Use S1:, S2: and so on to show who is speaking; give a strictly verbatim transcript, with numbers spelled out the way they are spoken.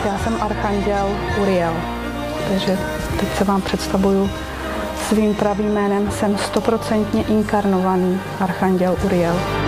S1: Já jsem archanděl Uriel, takže teď se vám představuju svým pravým jménem. Jsem stoprocentně inkarnovaný archanděl Uriel.